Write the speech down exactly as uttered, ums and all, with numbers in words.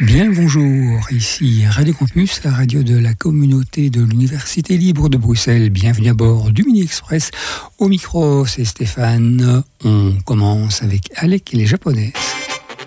Bien le bonjour, ici Radio Campus, la radio de la communauté de l'Université libre de Bruxelles. Bienvenue à bord du Mini Express. Au micro, c'est Stéphane. On commence avec Alec et les Japonaises.